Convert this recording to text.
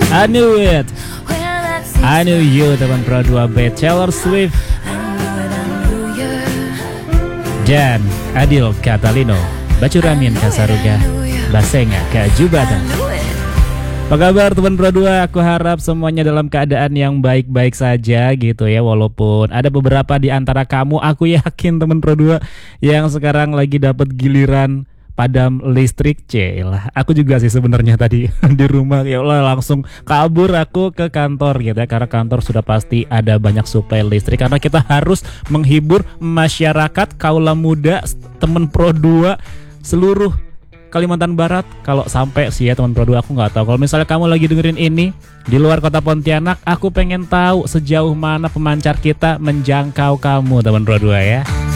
I knew it, I knew you, teman Pro 2 B, Taylor Swift dan Adil Catalino, Bacuramin Kasaruga, Basenga Kajubatan. Apa kabar teman Pro 2? Aku harap semuanya dalam keadaan yang baik-baik saja gitu ya. Walaupun ada beberapa di antara kamu, aku yakin teman Pro 2 yang sekarang lagi dapat giliran padam listrik. Celah, aku juga sih sebenarnya tadi di rumah ya Allah langsung kabur aku ke kantor gitu ya, karena kantor sudah pasti ada banyak suplai listrik karena kita harus menghibur masyarakat kaula muda teman Pro 2 seluruh Kalimantan Barat. Kalau sampai sih ya teman Pro 2, aku nggak tahu. Kalau misalnya kamu lagi dengerin ini di luar kota Pontianak, aku pengen tahu sejauh mana pemancar kita menjangkau kamu teman Pro 2 ya.